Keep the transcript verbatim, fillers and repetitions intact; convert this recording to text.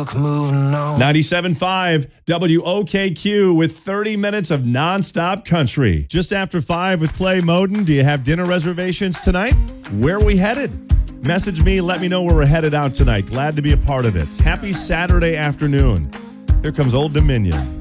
luck moving on. ninety-seven point five W O K Q with thirty minutes of nonstop country. Just after five with Clay Moden. Do you have dinner reservations tonight? Where are we headed? Message me. Let me know where we're headed out tonight. Glad to be a part of it. Happy Saturday afternoon. Here comes Old Dominion.